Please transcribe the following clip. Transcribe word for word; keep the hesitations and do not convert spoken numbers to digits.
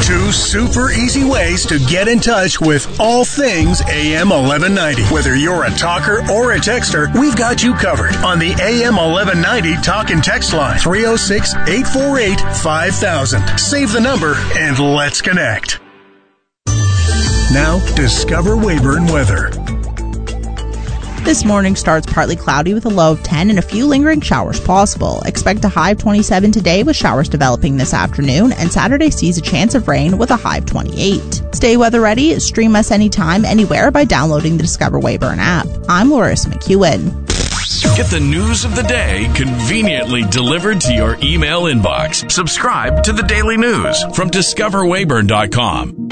Two super easy ways to get in touch with all things A M eleven ninety. Whether you're a talker or a texter, we've got you covered on the A M eleven ninety talk and text line, three oh six, eight four eight, five thousand. Save the number and let's connect. Now, Discover Weyburn weather. This morning starts partly cloudy with a low of ten and a few lingering showers possible. Expect a high of twenty-seven today with showers developing this afternoon, and Saturday sees a chance of rain with a high of twenty-eight. Stay weather ready. Stream us anytime, anywhere by downloading the Discover Weyburn app. I'm Loris McEwen. Get the news of the day conveniently delivered to your email inbox. Subscribe to the Daily News from discover weyburn dot com.